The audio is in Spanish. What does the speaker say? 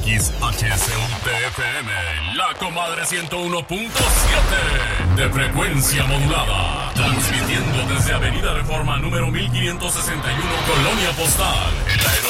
XHCUTFM, La Comadre 101.7 de frecuencia modulada, transmitiendo desde Avenida Reforma número 1561, Colonia Postal, en la